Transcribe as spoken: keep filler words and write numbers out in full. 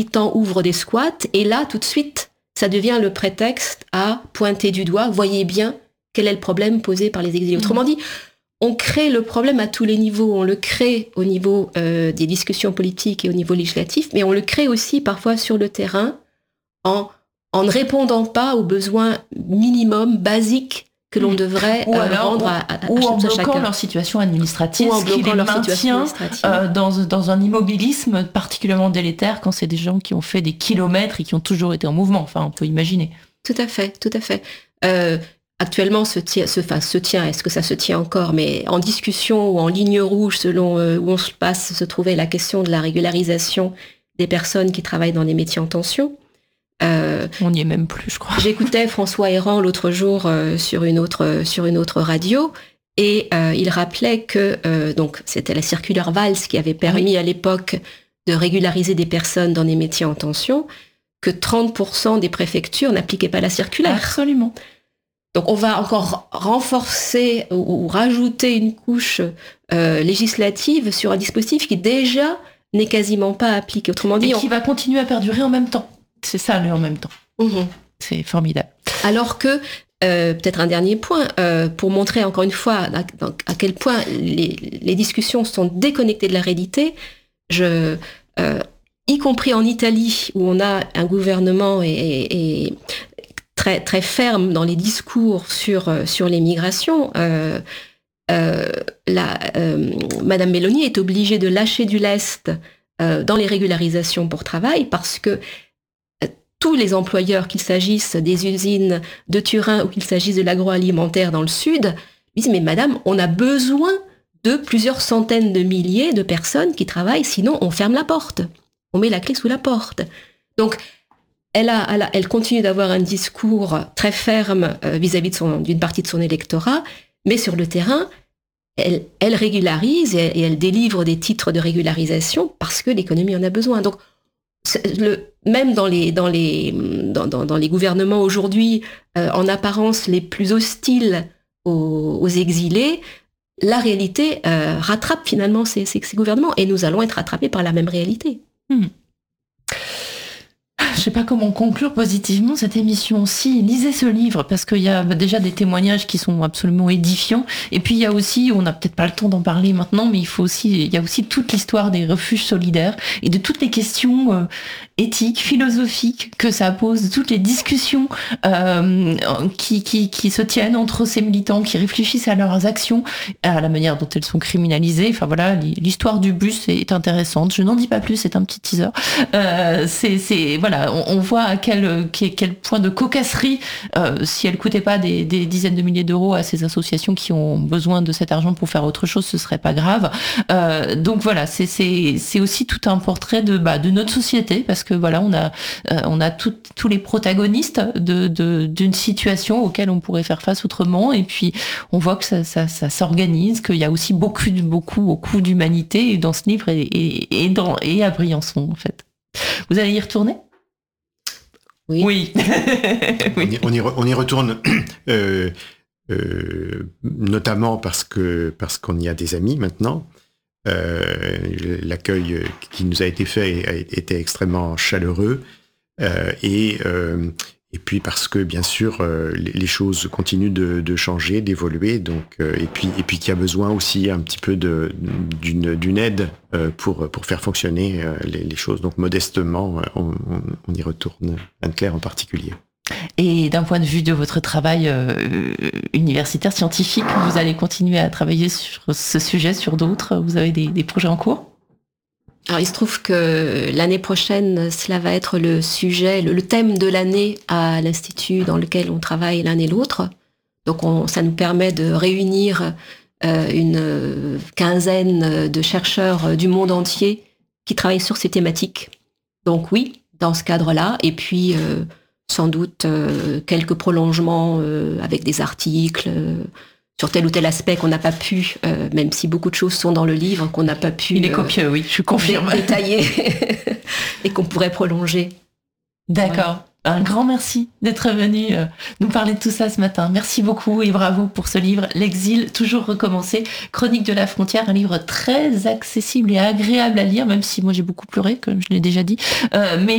militants ouvrent des squats, et là, tout de suite, ça devient le prétexte à pointer du doigt, voyez bien quel est le problème posé par les exilés. Mmh. Autrement dit, on crée le problème à tous les niveaux. On le crée au niveau euh, des discussions politiques et au niveau législatif, mais on le crée aussi parfois sur le terrain en, en ne répondant pas aux besoins minimums, basiques, que l'on devrait ou euh, alors, rendre à, à, à, ou en bloquant chacun. leur situation administrative, ou en ce qui les leur maintient euh, dans, dans un immobilisme particulièrement délétère quand c'est des gens qui ont fait des kilomètres et qui ont toujours été en mouvement. Enfin, on peut imaginer. Tout à fait, tout à fait. Euh, Actuellement, se tient, se, enfin, se tient, est-ce que ça se tient encore, mais en discussion ou en ligne rouge, selon euh, où on se passe, se trouvait la question de la régularisation des personnes qui travaillent dans les métiers en tension. Euh, on n'y est même plus, je crois. J'écoutais François Héran l'autre jour euh, sur une autre sur une autre radio, et euh, il rappelait que euh, donc c'était la circulaire Valls qui avait permis oui. à l'époque de régulariser des personnes dans les métiers en tension, que trente pour cent des préfectures n'appliquaient pas la circulaire. Absolument. Donc on va encore renforcer ou, ou rajouter une couche euh, législative sur un dispositif qui déjà n'est quasiment pas appliqué. Autrement dit, et qui on... va continuer à perdurer en même temps. C'est ça, le en même temps. Mmh. C'est formidable. Alors que, euh, peut-être un dernier point, euh, pour montrer encore une fois à, à quel point les, les discussions sont déconnectées de la réalité, je, euh, y compris en Italie, où on a un gouvernement et, et, et très, très ferme dans les discours sur, sur les migrations, euh, euh, la, euh, Madame Meloni est obligée de lâcher du lest euh, dans les régularisations pour travail parce que euh, tous les employeurs, qu'il s'agisse des usines de Turin ou qu'il s'agisse de l'agroalimentaire dans le sud, disent « Mais madame, on a besoin de plusieurs centaines de milliers de personnes qui travaillent, sinon on ferme la porte. On met la clé sous la porte. » Donc, Elle, a, elle, a, elle continue d'avoir un discours très ferme euh, vis-à-vis de son, d'une partie de son électorat, mais sur le terrain, elle, elle régularise et, et elle délivre des titres de régularisation parce que l'économie en a besoin. Donc, le, même dans les, dans les, dans, dans, dans les gouvernements aujourd'hui, euh, en apparence les plus hostiles aux, aux exilés, la réalité euh, rattrape finalement ces, ces, ces gouvernements et nous allons être rattrapés par la même réalité. Mmh. Je ne sais pas comment conclure positivement cette émission. Si, lisez ce livre, parce qu'il y a déjà des témoignages qui sont absolument édifiants. Et puis, il y a aussi, on n'a peut-être pas le temps d'en parler maintenant, mais il faut aussi, il y a aussi toute l'histoire des refuges solidaires et de toutes les questions euh, éthiques, philosophiques que ça pose, de toutes les discussions euh, qui, qui, qui se tiennent entre ces militants, qui réfléchissent à leurs actions, à la manière dont elles sont criminalisées. Enfin voilà, l'histoire du bus est intéressante. Je n'en dis pas plus, c'est un petit teaser. Euh, c'est, c'est, voilà. On voit à quel, quel point de cocasserie, euh, si elle coûtait pas des, des dizaines de milliers d'euros à ces associations qui ont besoin de cet argent pour faire autre chose, ce serait pas grave. Euh, donc voilà, c'est, c'est, c'est aussi tout un portrait de, bah, de notre société, parce que voilà, on a, euh, on a tout, tous les protagonistes de, de, d'une situation auxquelles on pourrait faire face autrement, et puis on voit que ça, ça, ça s'organise, qu'il y a aussi beaucoup, beaucoup, beaucoup d'humanité dans ce livre et, et, et, dans, et à Briançon, en fait. Vous allez y retourner ? Oui. Oui. on, y, on, y re, on y retourne euh, euh, notamment parce que parce qu'on y a des amis maintenant. Euh, l'accueil qui nous a été fait était extrêmement chaleureux euh, et euh, et puis parce que bien sûr euh, les, les choses continuent de, de changer, d'évoluer, donc euh, et puis et puis qu'il y a besoin aussi un petit peu de d'une d'une aide euh, pour pour faire fonctionner euh, les, les choses. Donc modestement, on, on, on y retourne, Anne-Claire en particulier. Et d'un point de vue de votre travail euh, universitaire scientifique, vous allez continuer à travailler sur ce sujet, sur d'autres. Vous avez des, des projets en cours ? Alors, il se trouve que l'année prochaine, cela va être le sujet, le, le thème de l'année à l'Institut dans lequel on travaille l'un et l'autre. Donc, on, ça nous permet de réunir euh, une quinzaine de chercheurs du monde entier qui travaillent sur ces thématiques. Donc, oui, dans ce cadre-là. Et puis, euh, sans doute, euh, quelques prolongements euh, avec des articles euh, sur tel ou tel aspect qu'on n'a pas pu, euh, même si beaucoup de choses sont dans le livre, qu'on n'a pas pu... Il est copieux, euh, oui, je confirme. Détailler et qu'on pourrait prolonger. D'accord. Ouais. Un grand merci d'être venu euh, nous parler de tout ça ce matin. Merci beaucoup et bravo pour ce livre, L'exil, toujours recommencé, Chronique de la frontière, un livre très accessible et agréable à lire, même si moi j'ai beaucoup pleuré, comme je l'ai déjà dit. Euh, mais